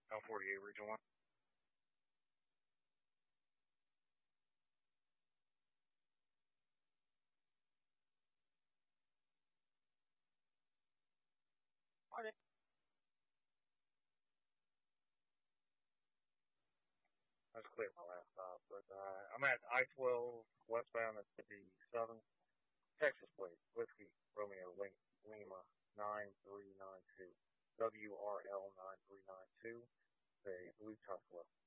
L48 Region 1. Okay. That's clear my last stop. But I'm at I-12 westbound at 57. Texas plate. Whiskey Romeo Lima 9392. WRL 9392. A blue Tesla.